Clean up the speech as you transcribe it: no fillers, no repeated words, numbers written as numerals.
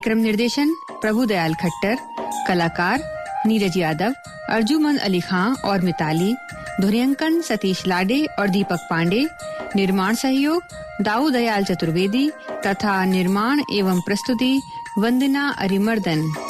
कार्यक्रम निर्देशन प्रभुदयाल खट्टर, कलाकार नीरज यादव, अर्जुमंद अली खां और मिताली, ध्वनियांकन सतीश लाडे और दीपक पांडे, निर्माण सहयोग दाऊ दयाल चतुर्वेदी तथा निर्माण एवं प्रस्तुति वंदना अरिमर्दन।